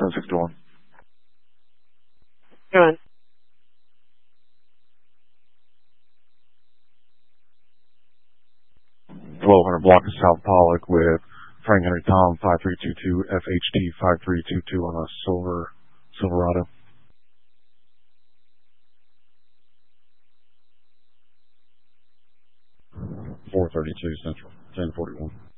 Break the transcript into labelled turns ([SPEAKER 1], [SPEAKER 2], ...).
[SPEAKER 1] 1061.
[SPEAKER 2] Go ahead.
[SPEAKER 1] Hello, Hunter Block of South Pollock with Frank Henry Tom 5322 FHT 5322 on a Silverado. 432 Central, 1041.